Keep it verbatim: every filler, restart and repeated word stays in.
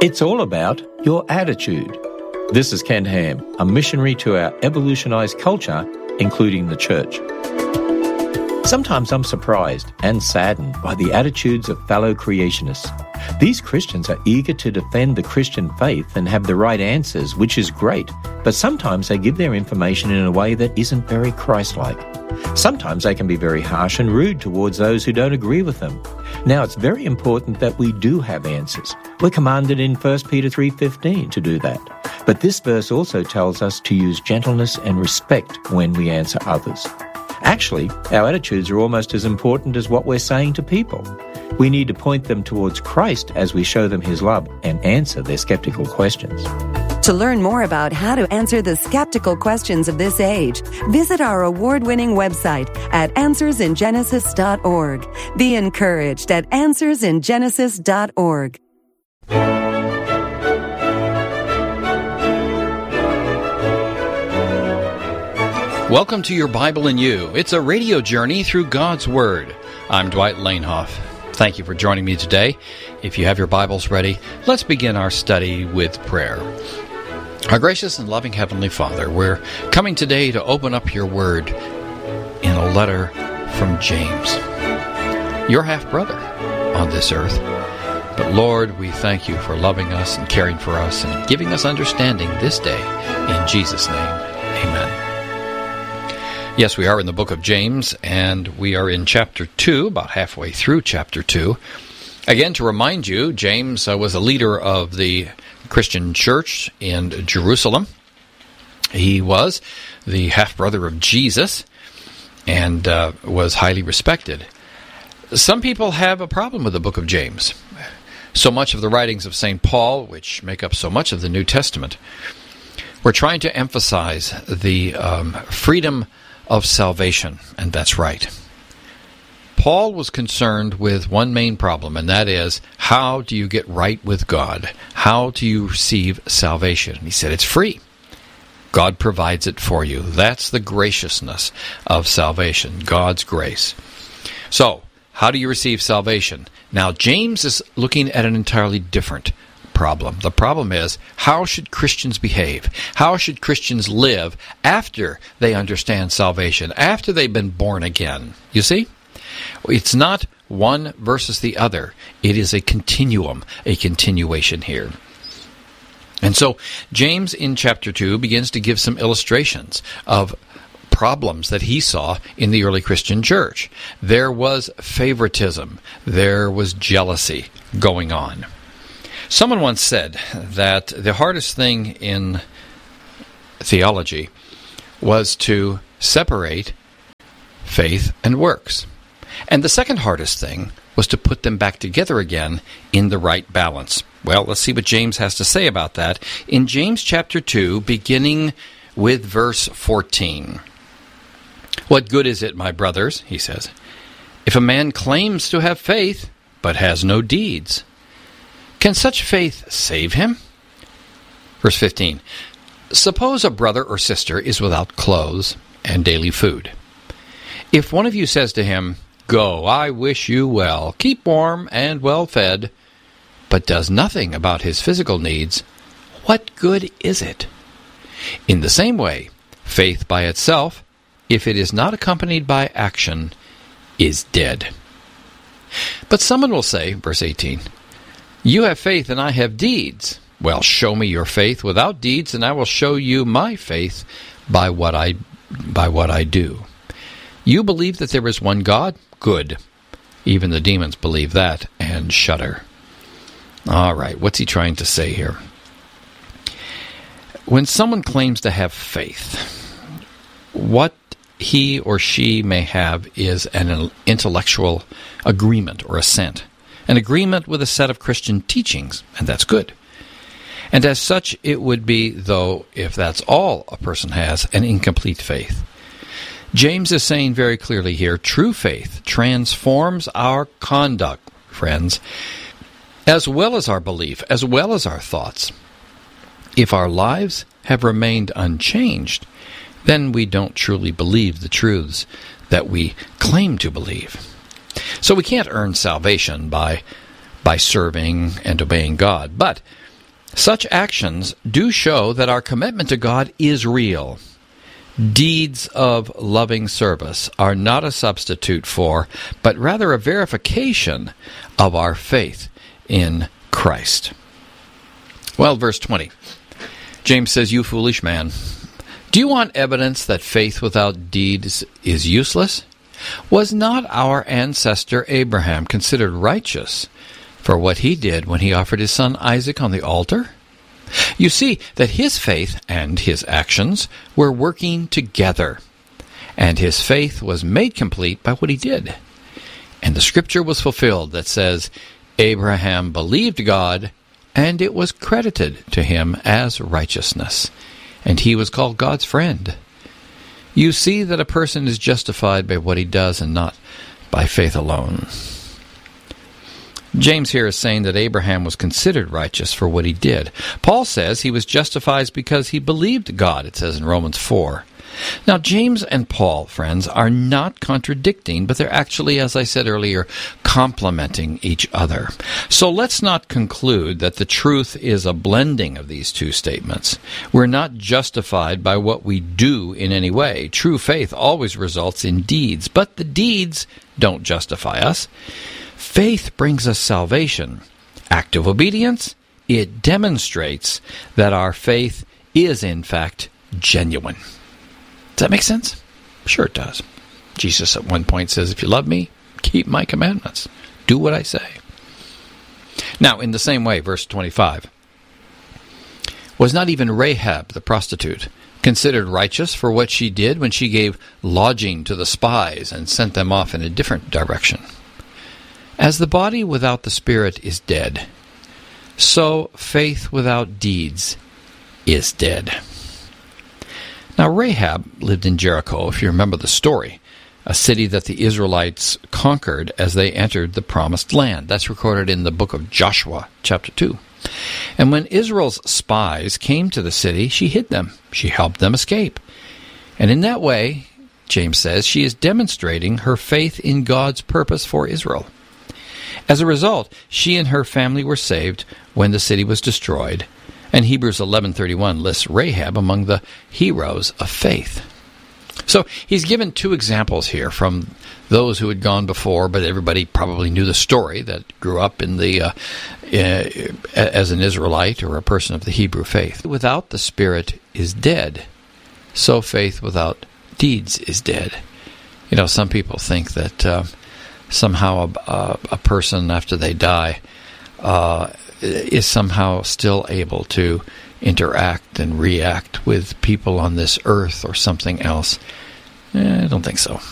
It's all about your attitude. This is Ken Ham, a missionary to our evolutionized culture, including the church. Sometimes I'm surprised and saddened by the attitudes of fellow creationists. These Christians are eager to defend the Christian faith and have the right answers, which is great, but sometimes they give their information in a way that isn't very Christ-like. Sometimes they can be very harsh and rude towards those who don't agree with them. Now, it's very important that we do have answers. We're commanded in First Peter three fifteen to do that. But this verse also tells us to use gentleness and respect when we answer others. Actually, our attitudes are almost as important as what we're saying to people. We need to point them towards Christ as we show them His love and answer their skeptical questions. To learn more about how to answer the skeptical questions of this age, visit our award-winning website at answers in genesis dot org. Be encouraged at answers in genesis dot org. Welcome to Your Bible in You. It's a radio journey through God's Word. I'm Dwight Lanehoff. Thank you for joining me today. If you have your Bibles ready, let's begin our study with prayer. Our gracious and loving Heavenly Father, we're coming today to open up your Word in a letter from James, your half-brother on this earth. But Lord, we thank you for loving us and caring for us and giving us understanding this day. In Jesus' name, amen. Yes, we are in the book of James, and we are in chapter two, about halfway through chapter two. Again, to remind you, James uh, was a leader of the Christian church in Jerusalem. He was the half-brother of Jesus and uh, was highly respected. Some people have a problem with the book of James. So much of the writings of Saint Paul, which make up so much of the New Testament, we're trying to emphasize the um, freedom of salvation, and that's right. Paul was concerned with one main problem, and that is, how do you get right with God? How do you receive salvation? He said it's free. God provides it for you. That's the graciousness of salvation, God's grace. So, how do you receive salvation? Now, James is looking at an entirely different problem. The problem is, how should Christians behave? How should Christians live after they understand salvation, after they've been born again? You see? It's not one versus the other. It is a continuum, a continuation here. And so, James in chapter two begins to give some illustrations of problems that he saw in the early Christian church. There was favoritism. There was jealousy going on. Someone once said that the hardest thing in theology was to separate faith and works. And the second hardest thing was to put them back together again in the right balance. Well, let's see what James has to say about that in James chapter two, beginning with verse fourteen. What good is it, my brothers, he says, if a man claims to have faith but has no deeds? Can such faith save him? Verse fifteen. Suppose a brother or sister is without clothes and daily food. If one of you says to him, Go, I wish you well, keep warm and well fed, but does nothing about his physical needs, what good is it? In the same way, faith by itself, if it is not accompanied by action, is dead. But someone will say, verse eighteen, You have faith and I have deeds. Well, show me your faith without deeds, and I will show you my faith by what I by what I do. You believe that there is one God? Good. Even the demons believe that and shudder. All right, what's he trying to say here? When someone claims to have faith, what he or she may have is an intellectual agreement or assent. An agreement with a set of Christian teachings, and that's good. And as such, it would be, though, if that's all a person has, an incomplete faith. James is saying very clearly here, true faith transforms our conduct, friends, as well as our belief, as well as our thoughts. If our lives have remained unchanged, then we don't truly believe the truths that we claim to believe. So we can't earn salvation by by serving and obeying God. But Such actions do show that our commitment to God is real. Deeds of loving service are not a substitute for, but rather a verification of our faith in Christ. Well, verse twenty. James says, "You foolish man, do you want evidence that faith without deeds is useless? Was not our ancestor Abraham considered righteous for what he did when he offered his son Isaac on the altar? You see that his faith and his actions were working together, and his faith was made complete by what he did. And the scripture was fulfilled that says, Abraham believed God, and it was credited to him as righteousness, and he was called God's friend. You see that a person is justified by what he does and not by faith alone." James here is saying that Abraham was considered righteous for what he did. Paul says he was justified because he believed God, it says in Romans four. Now, James and Paul, friends, are not contradicting, but they're actually, as I said earlier, complementing each other. So let's not conclude that the truth is a blending of these two statements. We're not justified by what we do in any way. True faith always results in deeds, but the deeds don't justify us. Faith brings us salvation. Active obedience, it demonstrates that our faith is, in fact, genuine. Does that make sense? Sure it does. Jesus at one point says, "If you love me, keep my commandments. Do what I say." Now, in the same way, verse twenty-five, was not even Rahab the prostitute considered righteous for what she did when she gave lodging to the spies and sent them off in a different direction? As the body without the spirit is dead, so faith without deeds is dead. Now, Rahab lived in Jericho, if you remember the story, a city that the Israelites conquered as they entered the promised land. That's recorded in the book of Joshua, chapter two. And when Israel's spies came to the city, she hid them. She helped them escape. And in that way, James says, she is demonstrating her faith in God's purpose for Israel. As a result, she and her family were saved when the city was destroyed. And Hebrews eleven thirty-one lists Rahab among the heroes of faith. So he's given two examples here from those who had gone before, but everybody probably knew the story, that grew up in the uh, uh, as an Israelite or a person of the Hebrew faith. Without the Spirit is dead, so faith without deeds is dead. You know, some people think that uh, somehow a, a, a person after they die uh, is somehow still able to interact and react with people on this earth or something else. Eh, I don't think so.